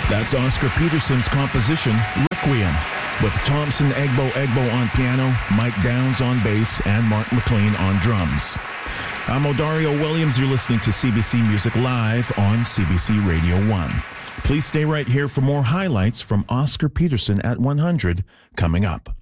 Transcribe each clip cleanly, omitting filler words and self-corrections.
That's Oscar Peterson's composition, Requiem, with Thompson Egbo on piano, Mike Downs on bass, and Mark McLean on drums. I'm Odario Williams. You're listening to CBC Music Live on CBC Radio 1. Please stay right here for more highlights from Oscar Peterson at 100 coming up.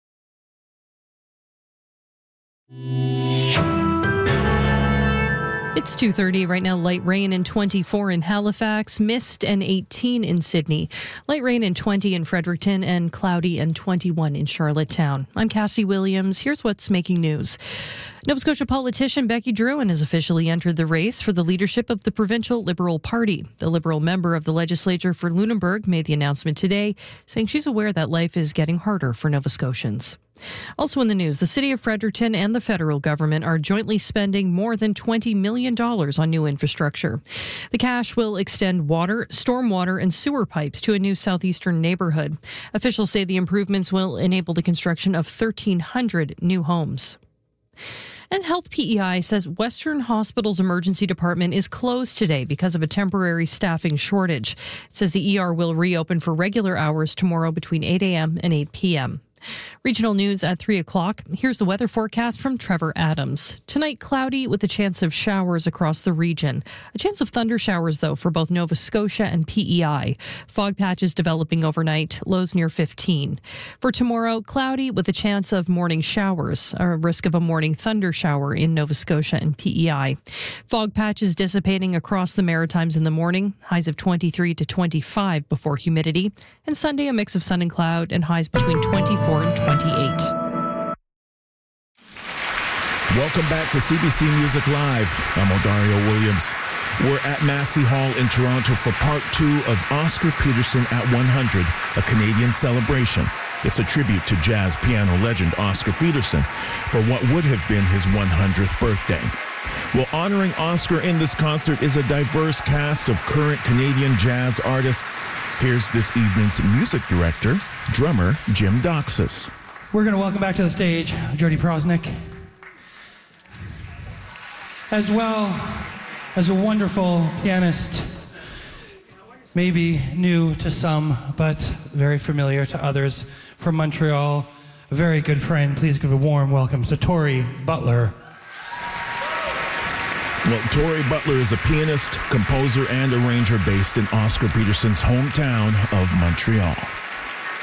It's 2:30 right now. Light rain and 24 in Halifax, mist and 18 in Sydney, light rain and 20 in Fredericton, and cloudy and 21 in Charlottetown. I'm Cassie Williams. Here's what's making news. Nova Scotia politician Becky Drouin has officially entered the race for the leadership of the Provincial Liberal Party. The Liberal member of the legislature for Lunenburg made the announcement today, saying she's aware that life is getting harder for Nova Scotians. Also in the news, the City of Fredericton and the federal government are jointly spending more than $20 million on new infrastructure. The cash will extend water, stormwater, and sewer pipes to a new southeastern neighborhood. Officials say the improvements will enable the construction of 1,300 new homes. And Health PEI says Western Hospital's emergency department is closed today because of a temporary staffing shortage. It says the ER will reopen for regular hours tomorrow between 8 a.m. and 8 p.m. Regional news at 3 o'clock. Here's the weather forecast from Trevor Adams. Tonight, cloudy with a chance of showers across the region. A chance of thunder showers, though, for both Nova Scotia and PEI. Fog patches developing overnight, lows near 15. For tomorrow, cloudy with a chance of morning showers, a risk of a morning thunder shower in Nova Scotia and PEI. Fog patches dissipating across the Maritimes in the morning, highs of 23 to 25 before humidity. And Sunday, a mix of sun and cloud and highs between 24 and 28. Welcome back to CBC Music Live. I'm Odario Williams. We're at Massey Hall in Toronto for part 2 of Oscar Peterson at 100, a Canadian celebration. It's a tribute to jazz piano legend Oscar Peterson for what would have been his 100th birthday. Well, honoring Oscar in this concert is a diverse cast of current Canadian jazz artists. Here's this evening's music director, drummer Jim Doxas. We're going to welcome back to the stage Jody Prosnick, as well as a wonderful pianist, maybe new to some, but very familiar to others, from Montreal, a very good friend. Please give a warm welcome to Tori Butler. Well, Tori Butler is a pianist, composer, and arranger based in Oscar Peterson's hometown of Montreal.